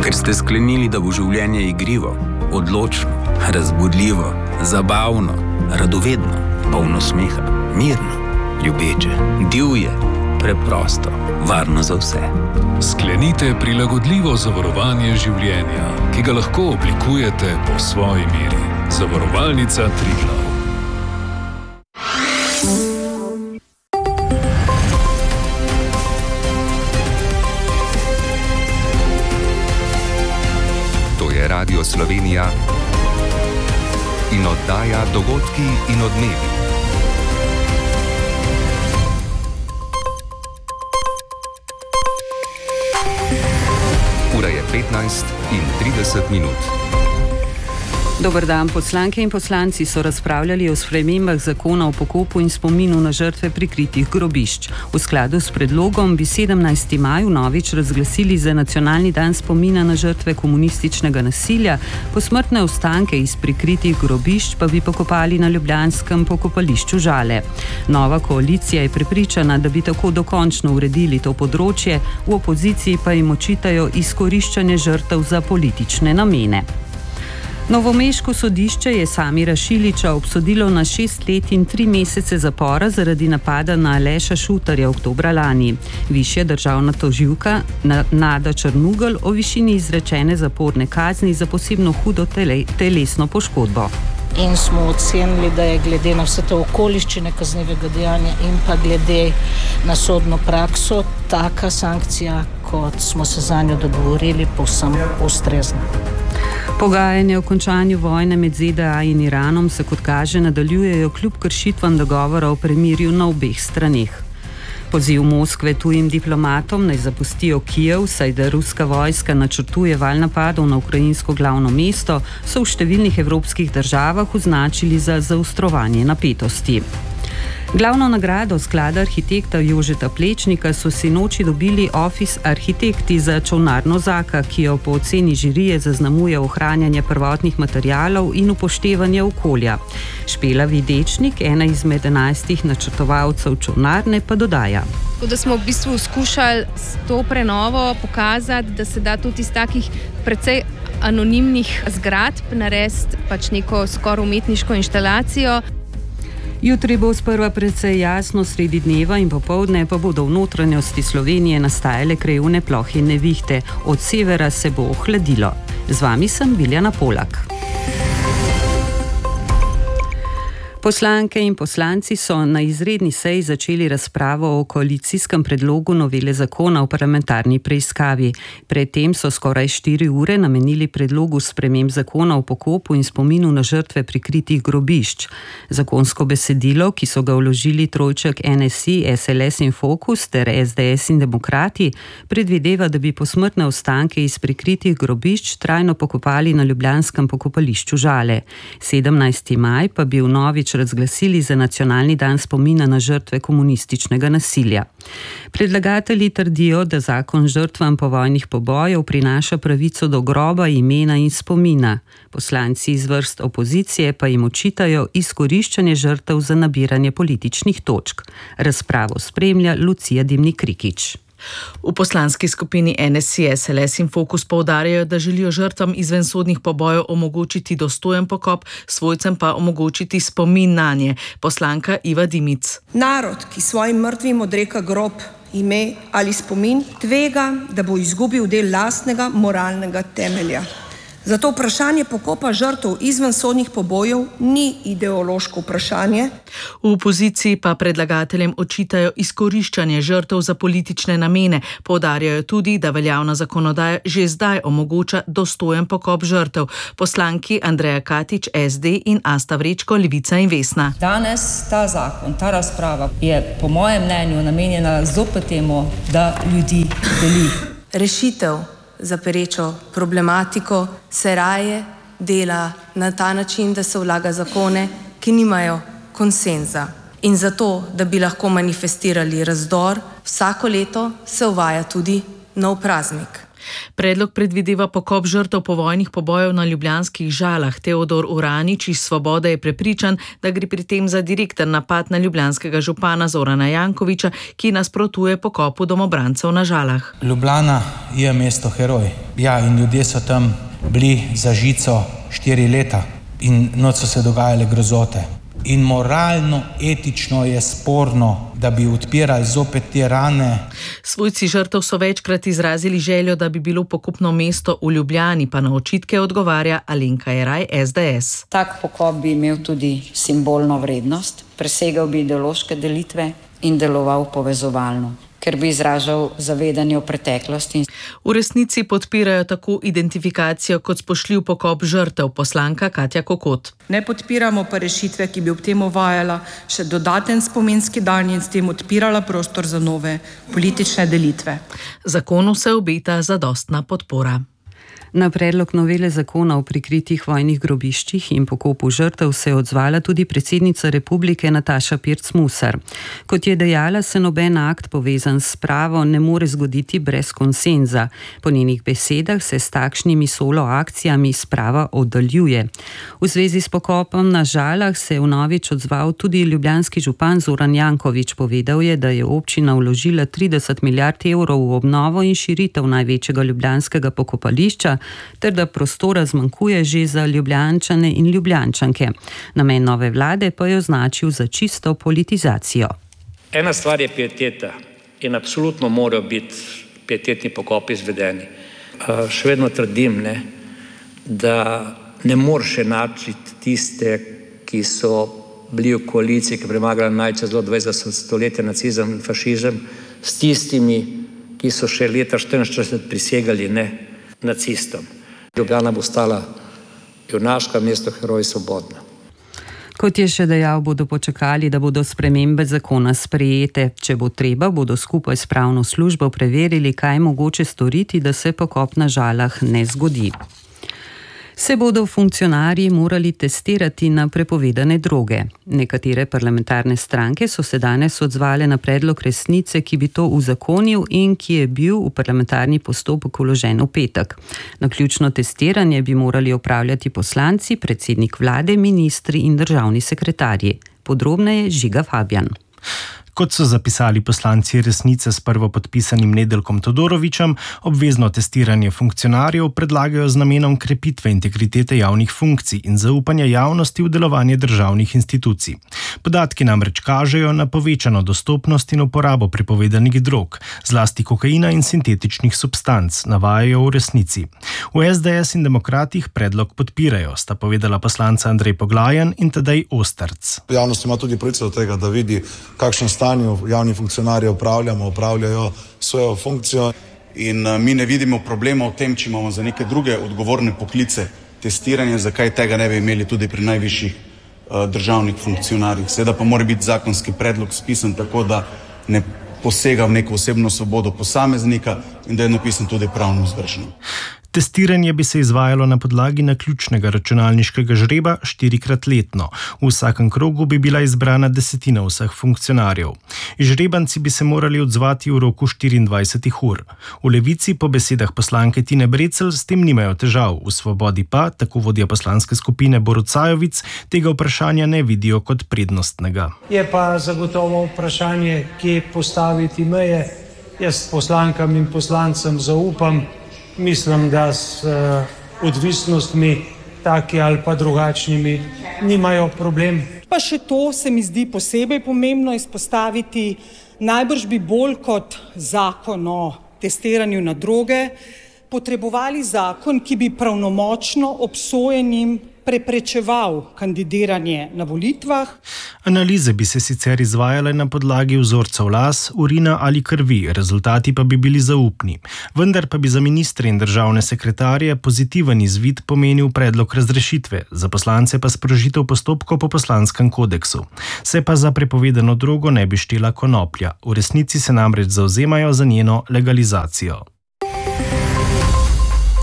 ker ste sklenili, da bo življenje igrivo, odločno, razbudljivo, zabavno, radovedno, polno smeha, mirno, ljubeče, divje, preprosto, varno za vse. Sklenite prilagodljivo zavarovanje življenja, ki ga lahko oblikujete po svoji meri. Zavarovalnica Triglav. To je Radio Slovenija in oddaja Dogodki in odmevi. Ura je 15:30. Dober dan, poslanke in poslanci so razpravljali o spremembah zakona o pokopu in spominu na žrtve prikritih grobišč. V skladu s predlogom bi 17. maj vnovič razglasili za nacionalni dan spomina na žrtve komunističnega nasilja, posmrtne ostanke iz prikritih grobišč pa bi pokopali na ljubljanskem pokopališču Žale. Nova koalicija je prepričana, da bi tako dokončno uredili to področje, v opoziciji pa jim očitajo izkoriščanje žrtev za politične namene. Novomeško sodišče je Samira Šilića obsodilo na 6 let in 3 mesece zapora zaradi napada na Aleša Šutarja oktobra lani. Višja državna tožilka Nada Črnugelj o višini izrečene zaporne kazni za posebno hudo telesno poškodbo. In smo ocenili, da je glede na vse te okoliščine kaznivega dejanja in pa glede na sodno prakso taka sankcija, kot smo se zanjo dogovorili, povsem ustrezna. Pogajanja o končanju vojne med ZDA in Iranom se, kot kaže, nadaljujejo kljub kršitvam dogovora o premirju na obeh straneh. Poziv Moskve tujim diplomatom naj zapustijo Kijev, saj da ruska vojska načrtuje val napadov na ukrajinsko glavno mesto, so v številnih evropskih državah označili za zaostrovanje napetosti. Glavno nagrado sklada arhitekta Jožeta Plečnika so sinoči dobili Office arhitekti za čolnarno Zaka, ki jo po oceni žirije zaznamuje ohranjanje prvotnih materialov in upoštevanje okolja. Špela Videčnik, ena izmed 11 načrtovalcev čolnarne, pa dodaja. Tako da smo v bistvu skušali s to prenovo pokazati, da se da tudi iz takih precej anonimnih zgradb narediti pač neko skoraj umetniško inštalacijo. Jutri bo sprva precej jasno, sredi dneva in popoldne pa bodo v notranjosti Slovenije nastajale krajevne plohe in nevihte. Od severa se bo ohladilo. Z vami sem Biljana Polak. Poslanke in poslanci so na izredni seji začeli razpravo o koalicijskem predlogu novele zakona o parlamentarni preiskavi. Predtem so skoraj 4 ure namenili predlogu sprememb zakona o pokopu in spominu na žrtve prikritih grobišč. Zakonsko besedilo, ki so ga vložili trojček NSI, SLS in Fokus ter SDS in Demokrati, predvideva, da bi posmrtne ostanke iz prikritih grobišč trajno pokopali na ljubljanskem pokopališču Žale. 17. maj pa bi vnovič razglasili za nacionalni dan spomina na žrtve komunističnega nasilja. Predlagatelji trdijo, da zakon žrtvam povojnih pobojev prinaša pravico do groba, imena in spomina. Poslanci iz vrst opozicije pa jim očitajo izkoriščanje žrtev za nabiranje političnih točk. Razpravo spremlja Lucija Dimnik-Rikić. V poslanski skupini NSI, SLS in Fokus poudarjajo, da želijo žrtvam izvensodnih pobojev omogočiti dostojen pokop, svojcem pa omogočiti spomin nanje. Poslanka Iva Dimic. Narod, ki svojim mrtvim odreka grob, ime ali spomin, tvega, da bo izgubil del lastnega moralnega temelja. Zato vprašanje pokopa žrtev izvensodnih pobojev ni ideološko vprašanje. V opoziciji pa predlagateljem očitajo izkoriščanje žrtev za politične namene. Poudarjajo tudi, da veljavna zakonodaja že zdaj omogoča dostojen pokop žrtev. Poslanki Andreja Katič, SD in Asta Vrečko, Levica in Vesna. Danes ta zakon, ta razprava je po mojem mnenju namenjena zopet temu, da ljudi deli. Rešitev za perečo problematiko se raje dela na ta način, da se vlaga zakone, ki nimajo konsenza. In zato, da bi lahko manifestirali razdor, vsako leto se uvaja tudi nov praznik. Predlog predvideva pokop žrtev povojnih pobojev na ljubljanskih Žalah. Teodor Uranič iz Svobode je prepričan, da gre pri tem za direkten napad na ljubljanskega župana Zorana Jankovića, ki nasprotuje pokopu domobrancev na Žalah. Ljubljana je mesto heroj. Ja, in ljudje so tam bili za žico 4 leta in noč so se dogajale grozote. In moralno, etično je sporno, da bi odpirali zopet te rane. Svojci žrtev so večkrat izrazili željo, da bi bilo pokopno mesto v Ljubljani, pa na očitke odgovarja Alenka Jeraj, SDS. Tak pokop bi imel tudi simbolno vrednost, presegal bi ideološke delitve in deloval povezovalno, ker bi izražal zavedanje o preteklosti. V resnici podpirajo tako identifikacijo kot spoštljiv pokop žrtev, poslanka Katja Kokot. Ne podpiramo pa rešitve, ki bi ob tem uvajala še dodaten spominski dan in s tem odpirala prostor za nove politične delitve. Zakonu se obeta zadostna podpora. Na predlog novele zakona o prikritih vojnih grobiščih in pokopu žrtev se je odzvala tudi predsednica republike Nataša Pirc Musar. Kot je dejala, se noben akt povezan s spravo ne more zgoditi brez konsenza. Po njenih besedah se s takšnimi solo akcijami sprava oddaljuje. V zvezi s pokopom na Žalah se je vnovič odzval tudi ljubljanski župan Zoran Janković. Povedal je, da je občina vložila 30 milijard evrov v obnovo in širitev največjega ljubljanskega pokopališča, ter da prostora zmanjkuje že za Ljubljančane in Ljubljančanke. Namen nove vlade pa je označil za čisto politizacijo. Ena stvar je pieteta in absolutno morajo biti pietetni pokopi izvedeni. Še vedno trdim, da ne moreš enačiti tiste, ki so bili v koaliciji, ki premagali najčez do 20. stoletja nacizem in fašizem, s tistimi, ki so še leta 1944 prisegali nacistom. Ljubljana bo stala junaška, mesto heroj, svobodna. Kot je še dejal, bodo počakali, da bodo spremembe zakona sprejete. Če bo treba, bodo skupaj s pravno službo preverili, kaj je mogoče storiti, da se pokop na Žalah ne zgodi. Se bodo funkcionarji morali testirati na prepovedane droge. Nekatere parlamentarne stranke so se danes odzvale na predlog Resnice, ki bi to uzakonil in ki je bil v parlamentarni postopek vložen v petek. Naključno testiranje bi morali opravljati poslanci, predsednik vlade, ministri in državni sekretarji. Podrobneje Žiga Fabjan. Kot so zapisali poslanci Resnice s prvopodpisanim Nedeljkom Todorovićem, obvezno testiranje funkcionarjev predlagajo z namenom krepitve integritete javnih funkcij in zaupanja javnosti v delovanje državnih institucij. Podatki namreč kažejo na povečano dostopnost in uporabo prepovedanih drog, zlasti kokaina in sintetičnih substanc, navajajo v Resnici. V SDS in Demokratih predlog podpirajo, sta povedala poslanca Andrej Poglajen in Tadej Osterc. Javnost ima tudi pravico do tega, da vidi, kakšen javni funkcionarji opravljajo svojo funkcijo in mi ne vidimo problema v tem, če imamo za neke druge odgovorne poklice testiranje, zakaj tega ne bi imeli tudi pri najvišjih državnih funkcionarjih. Seveda pa mora biti zakonski predlog spisan tako, da ne posega v neko osebno svobodo posameznika in da je napisan tudi pravno vzdržno. Testiranje bi se izvajalo na podlagi naključnega računalniškega žreba 4-krat letno. V vsakem krogu bi bila izbrana 10% vseh funkcionarjev. Žrebanci bi se morali odzvati v roku 24 ur. V Levici po besedah poslanke Tine Brecelj s tem nimajo težav. V Svobodi pa, tako vodja poslanske skupine Borut Sajovic, tega vprašanja ne vidijo kot prednostnega. Je pa zagotovo vprašanje, kje postaviti meje. Jaz poslankam in poslancem zaupam. Mislim, da s odvisnostmi, taki ali pa drugačnimi, nimajo problem. Pa še to se mi zdi posebej pomembno izpostaviti. Najbrž bi bolj kot zakon o testiranju na droge potrebovali zakon, ki bi pravnomočno obsojenim preprečeval kandidiranje na volitvah. Analize bi se sicer izvajale na podlagi vzorcev las, urina ali krvi, rezultati pa bi bili zaupni. Vendar pa bi za ministre in državne sekretarje pozitiven izvid pomenil predlog razrešitve, za poslance pa sprožitev postopkov po poslanskem kodeksu. Se pa za prepovedano drogo ne bi štela konoplja. V Resnici se namreč zavzemajo za njeno legalizacijo.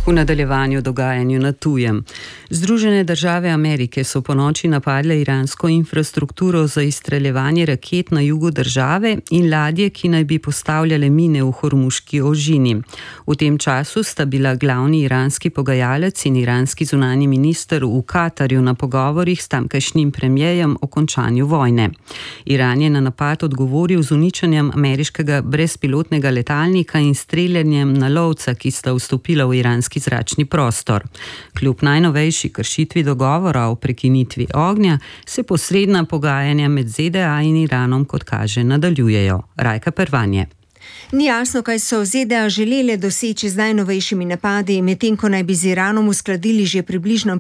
V nadaljevanju dogajanju na tujem. Združene države Amerike so ponoči napadle iransko infrastrukturo za izstreljevanje raket na jugu države in ladje, ki naj bi postavljale mine v Hormuški ožini. V tem času sta bila glavni iranski pogajalec in iranski zunanji minister v Katarju na pogovorih s tamkajšnjim premijejem o končanju vojne. Iran je na napad odgovoril z uničenjem ameriškega brezpilotnega letalnika in streljanjem na lovca, ki sta vstopila v iranski zračni prostor. Kljub najnovejši kršitvi dogovora o prekinitvi ognja se posredna pogajanja med ZDA in Iranom, kot kaže, nadaljujejo. Rajka Pervanje. Ni jasno, kaj so ZDA želele doseči z najnovejšimi napadi, medtem ko naj bi z Iranom uskladili že približno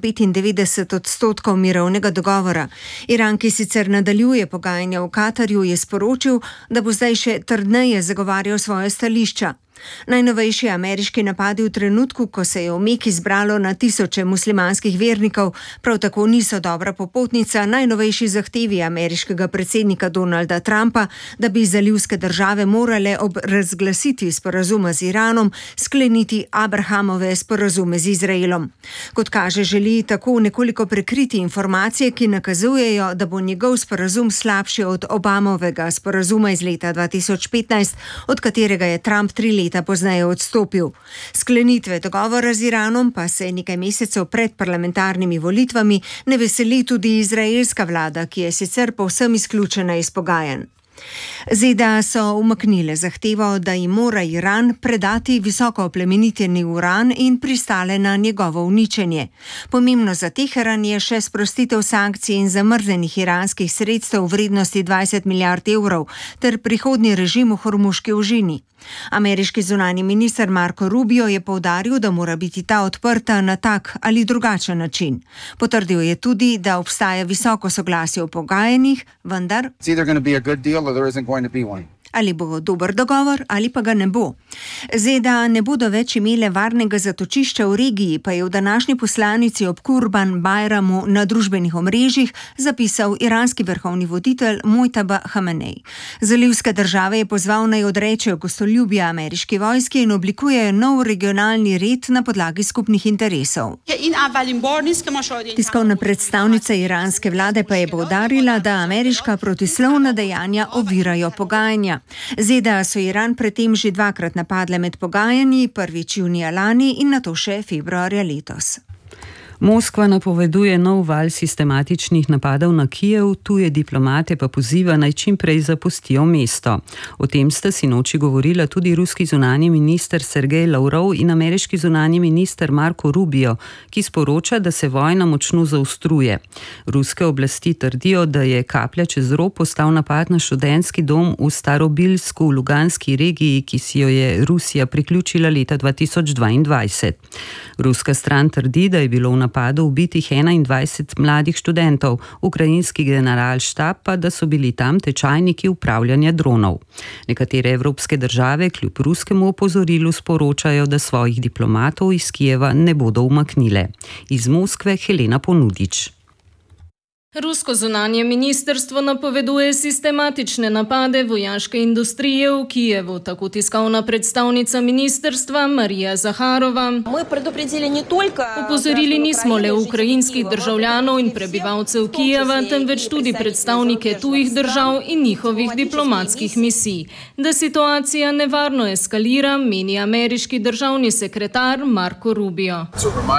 95% mirovnega dogovora. Iran, ki sicer nadaljuje pogajanja v Katarju, je sporočil, da bo zdaj še trdneje zagovarjal svoje stališča. Najnovejši ameriški napadi v trenutku, ko se je v Meki zbralo na tisoče muslimanskih vernikov, prav tako niso dobra popotnica najnovejši zahtevi ameriškega predsednika Donalda Trumpa, da bi zalivske države morale ob razglasitvi sporazuma z Iranom skleniti Abrahamove sporazume z Izraelom. Kot kaže, želi tako nekoliko prekriti informacije, ki nakazujejo, da bo njegov sporazum slabši od Obamovega sporazuma iz leta 2015, od katerega je Trump 3 leta pozneje odstopil. Sklenitve dogovora z Iranom pa se nekaj mesecev pred parlamentarnimi volitvami ne veseli tudi izraelska vlada, ki je sicer povsem izključena iz pogajanj. ZDA so umaknile zahtevo, da jim mora Iran predati visoko oplemeniteni uran in pristale na njegovo uničenje. Pomembno za Teheran je še sprostitev sankcij in zamrznjenih iranskih sredstev v vrednosti 20 milijard evrov ter prihodnji režim v Hormuški ožini. Ameriški zunanji minister Marco Rubio je poudaril, da mora biti ta odprta na tak ali drugačen način. Potrdil je tudi, da obstaja visoko soglasje v pogajanjih, vendar ali bo dober dogovor ali pa ga ne bo. ZDA ne bodo več imele varnega zatočišča v regiji, pa je v današnji poslanici ob Kurban Bajramu na družbenih omrežjih zapisal iranski vrhovni voditelj Mojtaba Hamenej. Zalivske države je pozval naj odrečejo gostoljubje ameriški vojski in oblikujejo nov regionalni red na podlagi skupnih interesov. Tiskovna predstavnica iranske vlade pa je poudarila, da ameriška protislovna dejanja ovirajo pogajanja. ZDA so Iran predtem že 2krat napadle med pogajanji, prvič junija lani in nato še februarja letos. Moskva napoveduje nov val sistematičnih napadov na Kijev, tuje diplomate pa poziva naj čim prej zapustijo mesto. O tem sta sinoči govorila tudi ruski zunanji minister Sergej Lavrov in ameriški zunanji minister Marco Rubio, ki sporoča, da se vojna močno zaostruje. Ruske oblasti trdijo, da je kaplja čez rob postal napad na študentski dom v Starobilsku v Luganski regiji, ki si jo je Rusija priključila leta 2022. Ruska stran trdi, da je bilo v napadu ubitih 21 mladih študentov, ukrajinski generalštab pa, da so bili tam tečajniki upravljanja dronov. Nekatere evropske države kljub ruskemu opozorilu sporočajo, da svojih diplomatov iz Kijeva ne bodo umaknile. Iz Moskve Helena Ponudič. Rusko zunanje ministrstvo napoveduje sistematične napade vojaške industrije v Kijevu, tako tiskovna predstavnica ministrstva Marija Zaharova. Opozorili nismo le ukrajinskih državljanov in prebivalcev Kijeva, temveč tudi predstavnike tujih držav in njihovih diplomatskih misij. Da situacija nevarno eskalira, meni ameriški državni sekretar Marco Rubio.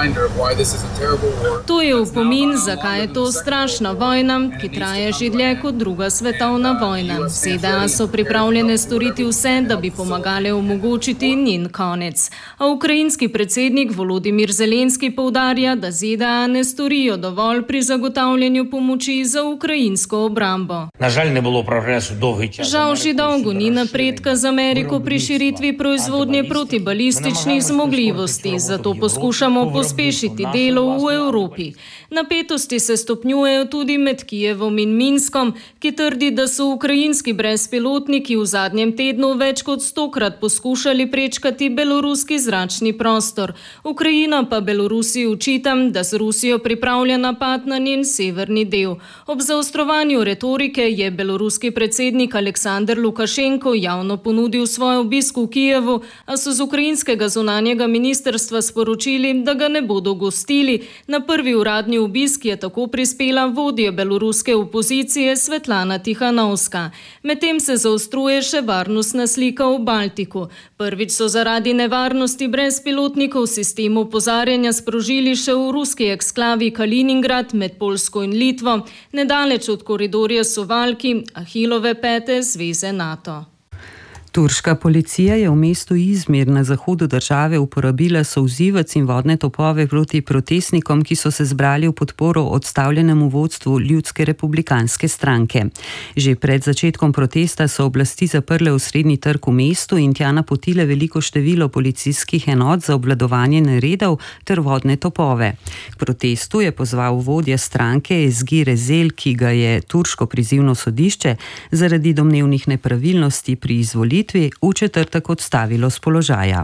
To je opomin, zakaj je to strašna vojna, ki traja že dlje kot druga svetovna vojna. ZDA so pripravljene storiti vse, da bi pomagale omogočiti njen konec. A ukrajinski predsednik Volodimir Zelenski poudarja, da ZDA ne storijo dovolj pri zagotavljanju pomoči za ukrajinsko obrambo. Žal že dolgo ni napredka z Ameriko pri širitvi proizvodnje protibalističnih zmogljivosti, zato poskušamo pospešiti delo v Evropi. Napetosti se stopnjujejo tudi tudi med Kijevom in Minskom, ki trdi, da so ukrajinski brezpilotniki v zadnjem tednu več kot 100-krat poskušali prečkati beloruski zračni prostor. Ukrajina pa Belorusiji očita, da z Rusijo pripravlja napad na njen severni del. Ob zaostrovanju retorike je beloruski predsednik Aleksandar Lukašenko javno ponudil svoj obisk v Kijevu, a so z ukrajinskega zunanjega ministrstva sporočili, da ga ne bodo gostili. Na prvi uradni obisk je tako prispela vodja beloruske opozicije Svetlana Tihanovska. Medtem se zaostruje še varnostna slika v Baltiku. Prvič so zaradi nevarnosti brezpilotnikov sistem opozarjanja sprožili še v ruski eksklavi Kaliningrad med Poljsko in Litvo, nedaleč od koridorja Suwałki, Ahilove pete zveze NATO. Turška policija je v mestu Izmir na zahodu države uporabila solzivec in vodne topove proti protestnikom, ki so se zbrali v podporo odstavljenemu vodstvu Ljudske republikanske stranke. Že pred začetkom protesta so oblasti zaprle osrednji trg v mestu in tja napotile veliko število policijskih enot za obvladovanje neredov ter vodne topove. K protestu je pozval vodja stranke Ezgi Ezel, ki ga je turško prizivno sodišče zaradi domnevnih nepravilnosti pri izvolitvi v četrtek odstavilo s položaja.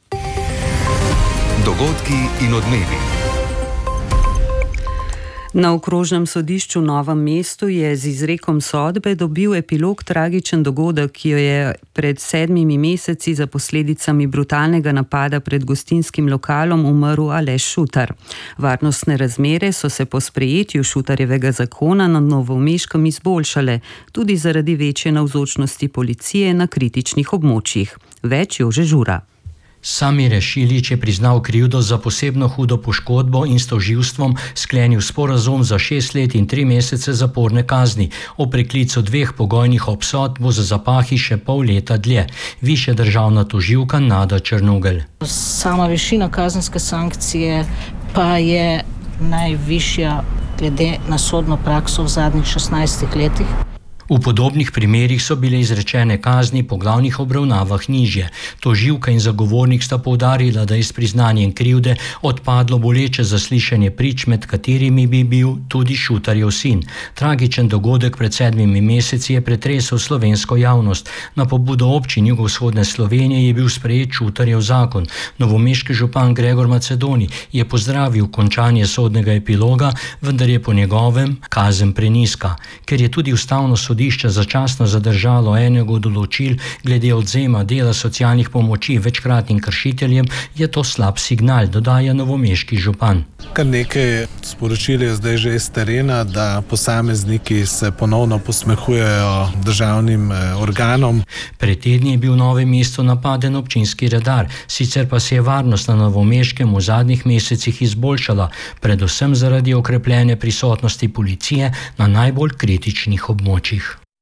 Dogodki in odmevi. Na okrožnem sodišču v Novem mestu je z izrekom sodbe dobil epilog tragičen dogodek, ki jo je pred 7 meseci za posledicami brutalnega napada pred gostinskim lokalom umrl Aleš Šutar. Varnostne razmere so se po sprejetju Šutarjevega zakona na Novomeškem izboljšale, tudi zaradi večje navzočnosti policije na kritičnih območjih. Več Jože Žura. Samir Šilić je priznal krivdo za posebno hudo poškodbo in s tožilstvom sklenil sporazum za 6 let in 3 mesece zaporne kazni. O preklicu 2 pogojnih obsodb bo za zapahi še pol leta dlje. Višja državna tožilka Nada Črnugelj. Sama višina kazenske sankcije pa je najvišja glede na sodno prakso v zadnjih 16 letih. V podobnih primerih so bile izrečene kazni po glavnih obravnavah nižje. Tožilka in zagovornik sta poudarila, da je s priznanjem krivde odpadlo boleče zaslišanje prič, med katerimi bi bil tudi Šutarjev sin. Tragičen dogodek pred 7 meseci je pretresel slovensko javnost. Na pobudo občin jugovzhodne Slovenije je bil sprejet Šutarjev zakon. Novomeški župan Gregor Macedoni je pozdravil končanje sodnega epiloga, vendar je po njegovem kazen prenizka. Ker je tudi ustavno sodišče začasno zadržalo enega od določil glede odzema dela socialnih pomoči večkratnim kršiteljem, je to slab signal, dodaja novomeški župan. Kar nekaj sporočil je zdaj že iz terena, da posamezniki se ponovno posmehujejo državnim organom. Pred tedni je bil v Novem mestu napaden občinski redar, sicer pa se je varnost na Novomeškem v zadnjih mesecih izboljšala, predvsem zaradi okrepljene prisotnosti policije na najbolj kritičnih območjih.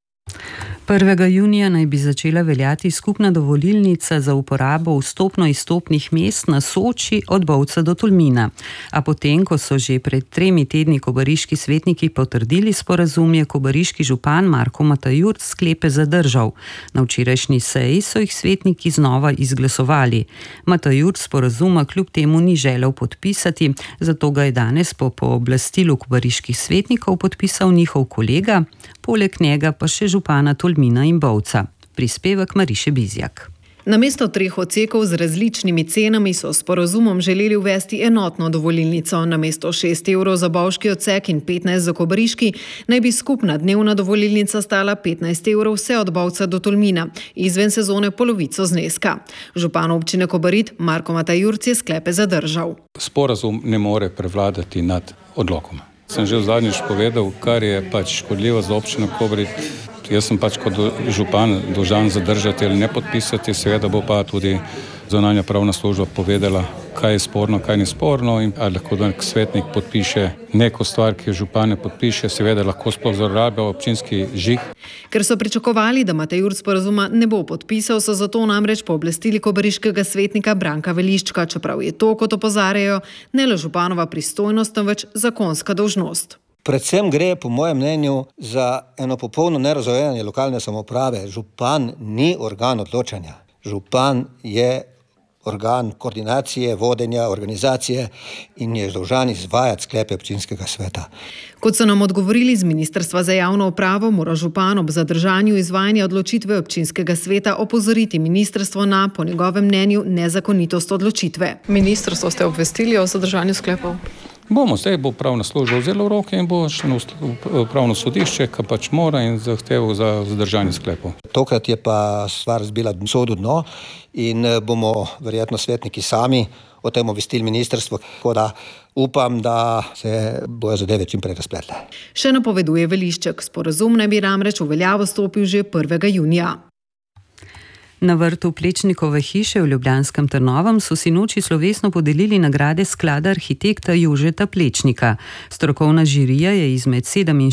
1. junija naj bi začela veljati skupna dovolilnica za uporabo vstopno-izstopnih mest na Soči od Bovca do Tolmina. A potem, ko so že pred 3 tedni kobariški svetniki potrdili sporazum, je kobariški župan Marko Matajurc sklepe zadržal. Na včerajšnji seji so jih svetniki znova izglasovali. Matajurc sporazuma kljub temu ni želel podpisati, zato ga je danes po pooblastilu kobariških svetnikov podpisal njihov kolega, poleg njega pa še župana Tolmina in Bovca. Prispevek Mariše Bizjak. Namesto 3 odsekov z različnimi cenami so s sporazumom želeli uvesti enotno dovolilnico. Namesto 6 evrov za bovški odsek in 15 za kobariški, naj bi skupna dnevna dovolilnica stala 15 evrov vse od Bovca do Tolmina, izven sezone polovico zneska. Župan občine Kobarid Marko Matajurc je sklepe zadržal. Sporazum ne more prevladati nad odlokom. Sem že zadnjič povedal, kar je škodljivo za občino Kobarid. Jaz sem kot župan dolžan zadržati ali ne podpisati, seveda bo pa tudi zunanja pravna služba povedala, kaj je sporno, kaj ni sporno in ali lahko nek svetnik podpiše neko stvar, ki jo župan ne podpiše, seveda lahko sploh zlorablja občinski žig. Ker so pričakovali, da Matajurc sporazuma ne bo podpisal, so zato namreč pooblastili kobariškega svetnika Branka Veliščka, čeprav je to, kot opozarjajo, ne le županova pristojnost, temveč zakonska dolžnost. Predvsem gre, po mojem mnenju, za eno popolno nerazumevanje lokalne samouprave. Župan ni organ odločanja. Župan je organ koordinacije, vodenja, organizacije in je dolžan izvajati sklepe občinskega sveta. Kot so nam odgovorili z Ministrstva za javno upravo, mora župan ob zadržanju izvajanja odločitve občinskega sveta opozoriti ministrstvo na, po njegovem mnenju, nezakonitost odločitve. Ministrstvo ste obvestili o zadržanju sklepov? Bomo, zdaj bo pravna služba vzela v roke in bo šlo v pravno sodišče, ki pač mora in zahteval za zadržanje sklepov. Tokrat je pa stvar zbila sodu dno in bomo verjetno svetniki sami o tem obvestili ministrstvo, tako da upam, da se bojo zadeve čim prej razpletle. Še napoveduje Velišček, sporazum naj bi namreč v veljavo stopil že 1. junija. Na vrtu Plečnikove hiše v ljubljanskem Trnovem so sinoči slovesno podelili nagrade sklada arhitekta Jožeta Plečnika. Strokovna žirija je izmed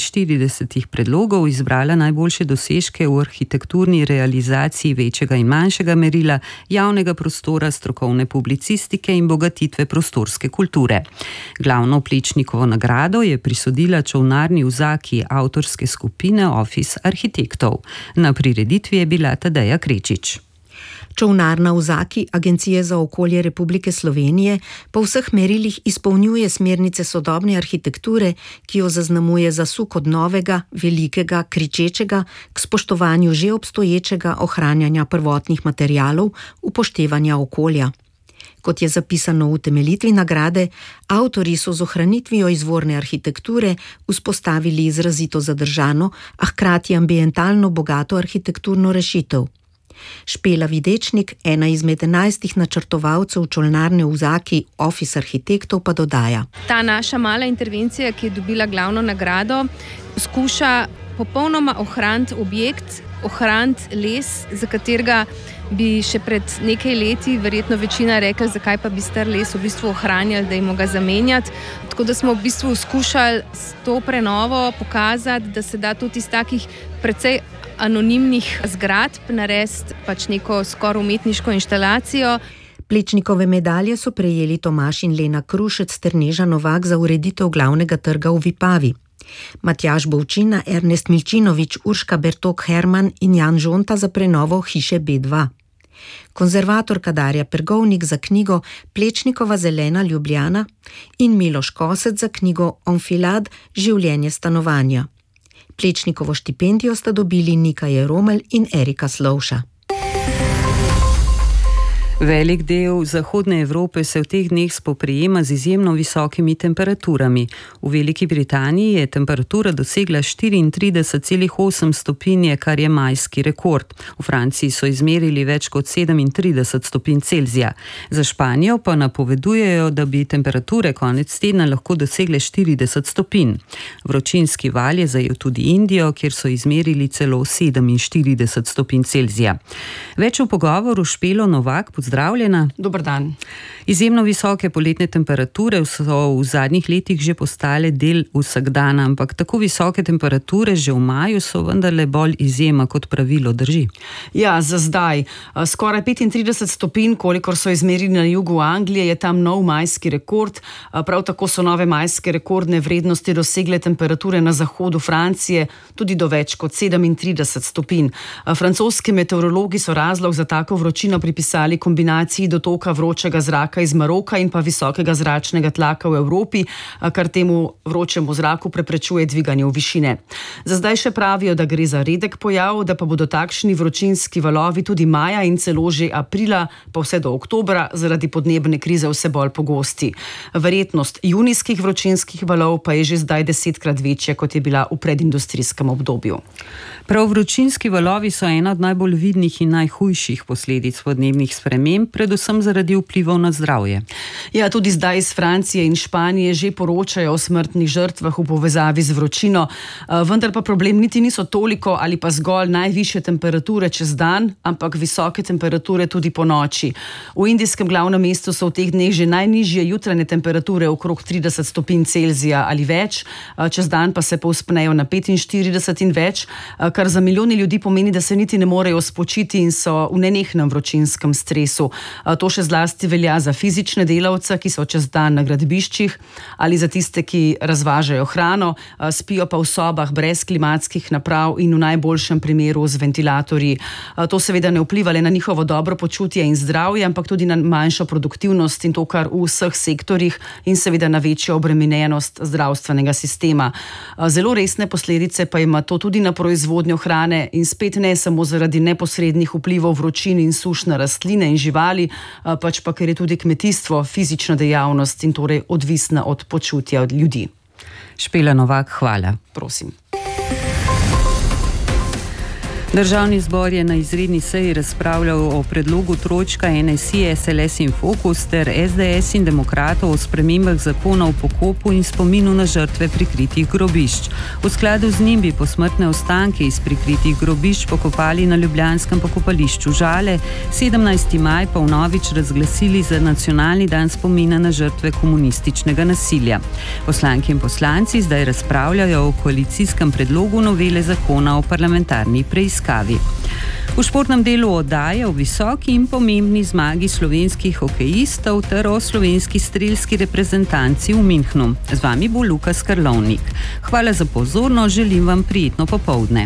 47 predlogov izbrala najboljše dosežke v arhitekturni realizaciji večjega in manjšega merila, javnega prostora, strokovne publicistike in bogatitve prostorske kulture. Glavno Plečnikovo nagrado je prisodila čolnarni v Zaki avtorske skupine Office arhitektov. Na prireditvi je bila Tadeja Krečič. Čolnarna v Zaki Agencije za okolje Republike Slovenije po vseh merilih izpolnjuje smernice sodobne arhitekture, ki jo zaznamuje zasuk od novega, velikega, kričečega k spoštovanju že obstoječega ohranjanja prvotnih materialov, upoštevanja okolja. Kot je zapisano v utemeljitvi nagrade, avtorji so z ohranitvijo izvorne arhitekture vzpostavili izrazito zadržano, a hkrati ambientalno bogato arhitekturno rešitev. Špela Videčnik, ena izmed 11 načrtovalcev čolnarne v Zaki Office arhitektov, pa dodaja. Ta naša mala intervencija, ki je dobila glavno nagrado, skuša popolnoma ohraniti objekt, ohraniti les, za katerega bi še pred nekaj leti verjetno večina rekla, zakaj pa bi star les v bistvu ohranjali, da jim ga zamenjati. Tako da smo v bistvu skušali s to prenovo pokazati, da se da tudi iz takih precej anonimnih zgradb narediti pač neko skoraj umetniško inštalacijo. Plečnikove medalje so prejeli Tomaž in Lena Krušec ter Neža Novak za ureditev glavnega trga v Vipavi. Matjaž Bovčina, Ernest Milčinovič, Urška Bertok Herman in Jan Žonta za prenovo hiše B2. Konzervatorka Darja Pergovnik za knjigo Plečnikova zelena Ljubljana in Miloš Kosec za knjigo Enfilad življenje stanovanja. Plečnikovo štipendijo sta dobili Nika Jeromelj in Erika Slovša. Velik del zahodne Evrope se v teh dneh spoprijema z izjemno visokimi temperaturami. V Veliki Britaniji je temperatura dosegla 34,8 stopinje, kar je majski rekord. V Franciji so izmerili več kot 37 stopinj Celzija. Za Španijo pa napovedujejo, da bi temperature konec tedna lahko dosegle 40 stopinj. Vročinski val je zajel tudi Indijo, kjer so izmerili celo 47 stopinj Celzija. Več v pogovoru s Špelo Novak. Zdravljena. Dober dan. Izjemno visoke poletne temperature so v zadnjih letih že postale del vsakdana, ampak tako visoke temperature že v maju so vendarle bolj izjema kot pravilo, drži? Ja, za zdaj. Skoraj 35 stopinj, kolikor so izmerili na jugu Anglije, je tam nov majski rekord. Prav tako so nove majske rekordne vrednosti dosegle temperature na zahodu Francije, tudi do več kot 37 stopinj. Francoski meteorologi so razlog za tako vročino pripisali kombinaciji dotoka vročega zraka iz Maroka in pa visokega zračnega tlaka v Evropi, kar temu vročemu zraku preprečuje dviganje v višine. Za zdaj še pravijo, da gre za redek pojav, da pa bodo takšni vročinski valovi tudi maja in celo že aprila, pa vse do oktobra, zaradi podnebne krize vse bolj pogosti. Verjetnost junijskih vročinskih valov pa je že zdaj 10-krat večja, kot je bila v predindustrijskem obdobju. Prav vročinski valovi so ena od najbolj vidnih in najhujših posledic podnebnih sprememb, predvsem zaradi vplivov na zdravje. Ja, tudi zdaj iz Francije in Španije že poročajo o smrtnih žrtvah v povezavi z vročino, vendar pa problem niti niso toliko ali pa zgolj najvišje temperature čez dan, ampak visoke temperature tudi po noči. V indijskem glavnem mestu so v teh dneh že najnižje jutranje temperature okrog 30 stopinj Celzija ali več, čez dan pa se povzpnejo na 45 in več, kar za milijone ljudi pomeni, da se niti ne morejo spočiti in so v nenehnem vročinskem stresu. To še zlasti velja za za fizične delavce, ki so čez dan na gradbiščih, ali za tiste, ki razvažajo hrano, spijo pa v sobah brez klimatskih naprav in v najboljšem primeru z ventilatorji. To seveda ne vpliva le na njihovo dobro počutje in zdravje, ampak tudi na manjšo produktivnost in to kar v vseh sektorjih in seveda na večjo obremenjenost zdravstvenega sistema. Zelo resne posledice pa ima to tudi na proizvodnjo hrane in spet ne samo zaradi neposrednih vplivov vročin in suš na rastline in živali, pač pa ker je tudi kmetijstvo fizična dejavnost in torej odvisna od počutja od ljudi. Špela Novak, hvala. Prosim. Državni zbor je na izredni seji razpravljal o predlogu trojčka NSI, SLS in Fokus ter SDS in Demokratov o spremembah zakona o pokopu in spominu na žrtve prikritih grobišč. V skladu z njim bi posmrtne ostanke iz prikritih grobišč pokopali na ljubljanskem pokopališču Žale, 17. maj pa vnovič razglasili za nacionalni dan spomina na žrtve komunističnega nasilja. Poslanke in poslanci zdaj razpravljajo o koalicijskem predlogu novele zakona o parlamentarni preiskavi. V športnem delu oddaje o visoki in pomembni zmagi slovenskih hokejistov ter o slovenski strelski reprezentanci v Münchnu. Z vami bo Lukas Karlovnik. Hvala za pozornost, želim vam prijetno popoldne.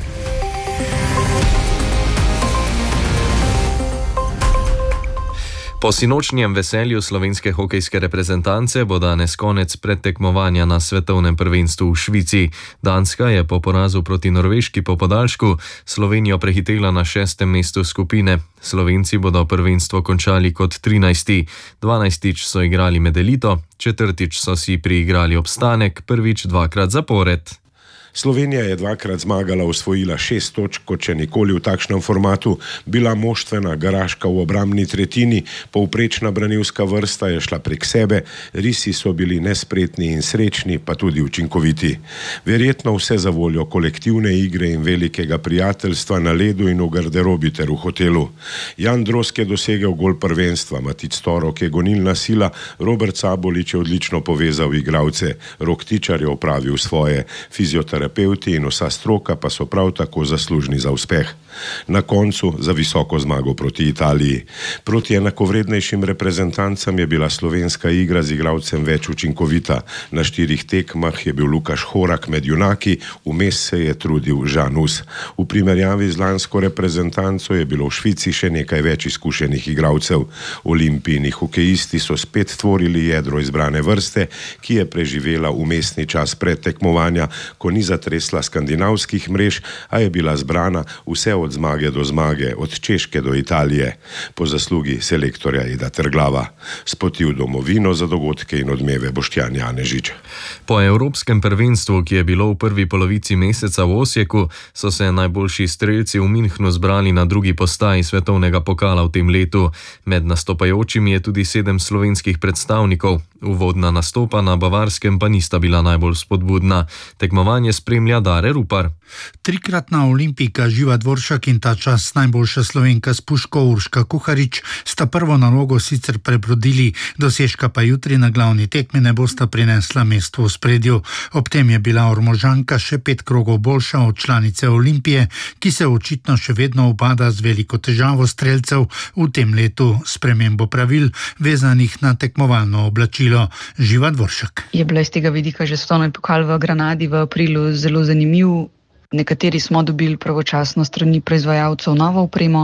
Po sinočnjem veselju slovenske hokejske reprezentance bo danes konec predtekmovanja na svetovnem prvenstvu v Švici. Danska je po porazu proti Norveški po podaljšku Slovenijo prehitela na 6. mestu skupine. Slovenci bodo prvenstvo končali kot 13. 12. so igrali med elito, 4. so si priigrali obstanek, prvič 2-krat zapored. Slovenija je 2-krat zmagala, osvojila 6 točk, kot še nikoli v takšnem formatu, bila moštvena, garaška v obrambni tretjini, povprečna branilska vrsta je šla prek sebe, risi so bili nespretni in srečni, pa tudi učinkoviti. Verjetno vse za voljo kolektivne igre in velikega prijateljstva na ledu in v garderobi ter v hotelu. Jan Drozg je dosegel gol prvenstva, Matic Torok je gonilna sila, Robert Sabolič je odlično povezal igralce, Rok Tičar je opravil svoje, fizioterapeuti in vsa stroka pa so prav tako zaslužni za uspeh. Na koncu za visoko zmago proti Italiji. Proti enakovrednejšim reprezentancam je bila slovenska igra z igralcem več učinkovita. Na 4 tekmah je bil Lukaš Horak med junaki, vmes se je trudil Žan Us. V primerjavi z lansko reprezentanco je bilo v Švici še nekaj več izkušenih igralcev. Olimpijini hokejisti so spet tvorili jedro izbrane vrste, ki je preživela umestni čas predtekmovanja, ko ni zatresla skandinavskih mrež, a je bila zbrana vse od zmage do zmage, od Češke do Italije, po zaslugi selektorja Eda Trglava. Spoti v domovino za dogodke in odmeve Boštjan Janežič. Po evropskem prvenstvu, ki je bilo v prvi polovici meseca v Osijeku, so se najboljši strelci v Münchnu zbrali na drugi postaji svetovnega pokala v tem letu. Med nastopajočimi je tudi 7 slovenskih predstavnikov. Uvodna nastopa na Bavarskem pa nista bila najbolj spodbudna. Tekmovanje spremlja Dare Rupar. Trikratna olimpijka Živa Dvoršak in ta čas najboljša Slovenka s puško Urška Kuharič sta prvo nalogo sicer prebrodili, dosežka pa jutri na glavni tekmi ne bosta prinesla mesto v spredju. Ob tem je bila Ormožanka še 5 krogov boljša od članice Olimpije, ki se očitno še vedno upada z veliko težavo strelcev v tem letu spremembo pravil vezanih na tekmovalno oblačilo. Živa Dvoršak. Je bila iz tega vidika že svetovni pokal v Granadi v aprilu zelo zanimiv. Nekateri smo dobili pravočasno strani proizvajalcev novo opremo,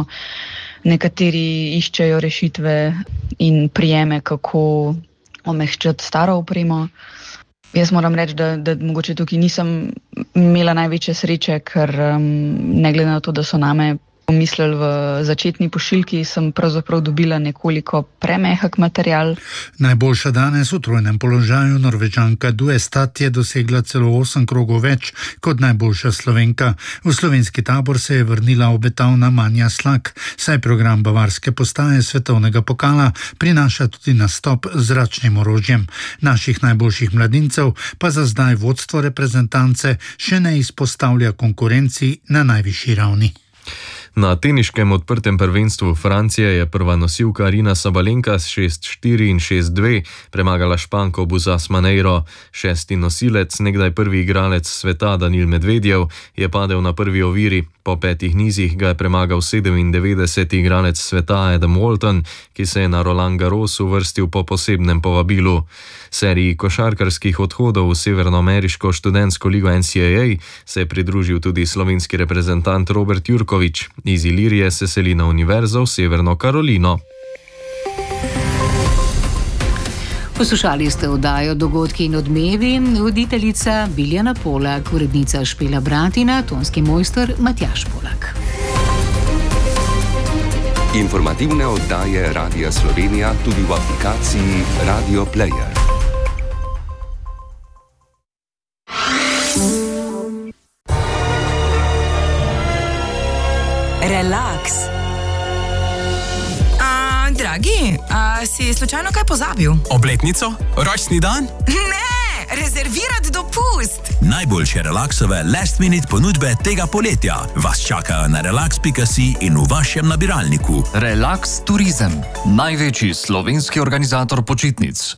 nekateri iščejo rešitve in prijeme, kako omehčati staro opremo. Jaz moram reči, da mogoče tukaj nisem imela največje sreče, ker ne glede na to, da so name pomislili v začetni pošiljki, sem pravzaprav dobila nekoliko premehak material. Najboljša danes v trojnem položaju Norvežanka Duestat je dosegla celo 8 krogov več kot najboljša Slovenka. V slovenski tabor se je vrnila obetavna Manja Slak, saj program bavarske postaje svetovnega pokala prinaša tudi nastop z zračnim orožjem. Naših najboljših mladincev pa za zdaj vodstvo reprezentance še ne izpostavlja konkurenci na najvišji ravni. Na teniškem odprtem prvenstvu Francije je prva nosilka Arina Sabalenka s 6-4 in 6-2 premagala Španko Buzas Maneiro. Šesti nosilec, nekdaj prvi igralec sveta Danil Medvedjev, je padel na prvi oviri. Po 5 nizih ga je premagal 97. igralec sveta Adam Walton, ki se je na Roland Garros uvrstil po posebnem povabilu. Seriji košarkarskih odhodov v severnoameriško študentsko ligo NCAA se je pridružil tudi slovenski reprezentant Robert Jurkovič. Iz Ilirije se seli na univerzo v Severno Karolino. Poslušali ste oddajo Dogodki in odmevi, voditeljica Biljana Polak, urednica Špela Bratina, tonski mojster Matjaž Polak. Informativne oddaje Radia Slovenija tudi v aplikaciji Radio Player. Relaks. Dragi, si slučajno kaj pozabil? Obletnico? Rojstni dan? Ne, rezervirati dopust. Najboljše relaksove last minute ponudbe tega poletja vas čakajo na relax.si in v vašem nabiralniku. Relax Turizem, največji slovenski organizator počitnic.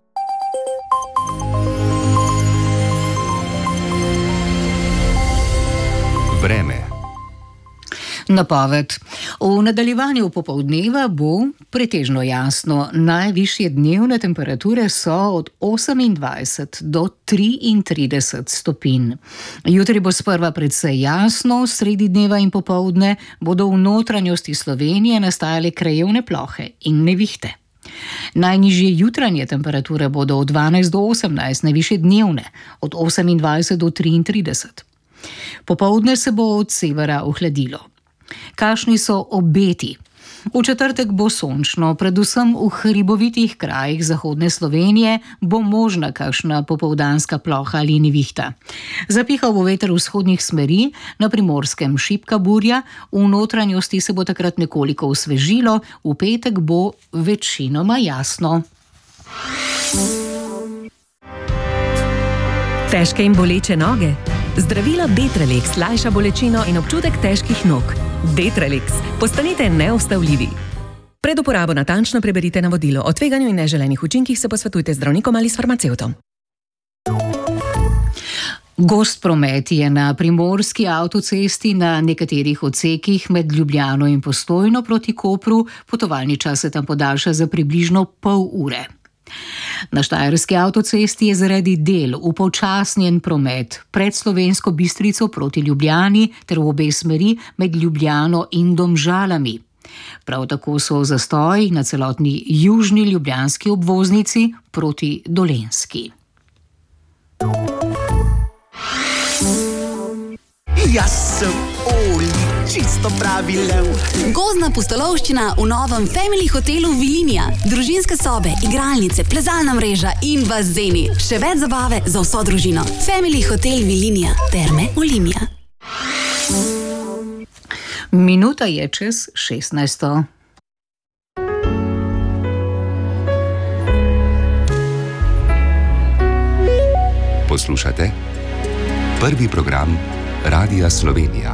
Vreme. Napoved. V nadaljevanju popoldneva bo pretežno jasno. Najvišje dnevne temperature so od 28 do 33 stopinj. Jutri bo sprva precej jasno, sredi dneva in popoldne bodo v notranjosti Slovenije nastajale krajevne plohe in nevihte. Najnižje jutranje temperature bodo od 12 do 18, najvišje dnevne od 28 do 33. Popoldne se bo od severa ohladilo. Kakšni so obeti? V četrtek bo sončno, predvsem v hribovitih krajih zahodne Slovenije bo možna kakšna popoldanska ploha ali nevihta. Zapihal bo veter vzhodnih smeri, na Primorskem šibka burja, v notranjosti se bo takrat nekoliko osvežilo, v petek bo večinoma jasno. Težke in boleče noge? Zdravila Detralex lajša bolečino in občutek težkih nog. Detralex, postanite neustavljivi. Pred uporabo natančno preberite navodilo. O tveganju in neželenih učinkih se posvetujte z zdravnikom ali s farmacevtom. Gost promet je na primorski avtocesti na nekaterih odsekih med Ljubljano in Postojno proti Kopru. Potovalni čas se tam podaljša za približno pol ure. Na štajerski avtocesti je zaradi del upočasnjen promet pred Slovensko Bistrico proti Ljubljani ter v obe smeri med Ljubljano in Domžalami. Prav tako so zastoji na celotni južni ljubljanski obvoznici proti Dolenjski. Jaz sem Oli, čisto pravi lev. Gozdna pustolovščina v novem Family hotelu Vilinija. Družinske sobe, igralnice, plezalna mreža in bazeni. Še več zabave za vso družino. Family hotel Vilinija. Terme Olimia. Minuta je čez 16. Poslušate prvi program Radia Slovenija.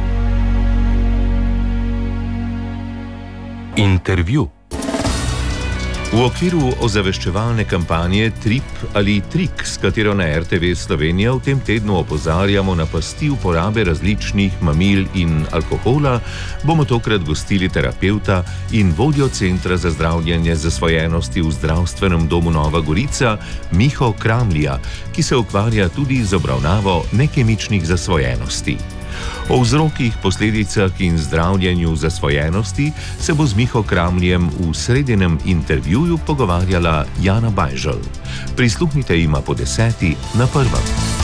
Intervju. V okviru ozaveščevalne kampanje Trip ali Trik, s katero na RTV Slovenija v tem tednu opozarjamo na pasti uporabe različnih mamil in alkohola, bomo tokrat gostili terapevta in vodjo Centra za zdravljenje zasvojenosti v Zdravstvenem domu Nova Gorica, Miho Kramlija, ki se ukvarja tudi z obravnavo nekemičnih zasvojenosti. O vzrokih, posledicah in zdravljenju zasvojenosti se bo z Miho Kramljem v sredinem intervjuju pogovarjala Jana Bajžel. Prisluhnite jima po 10. na 1.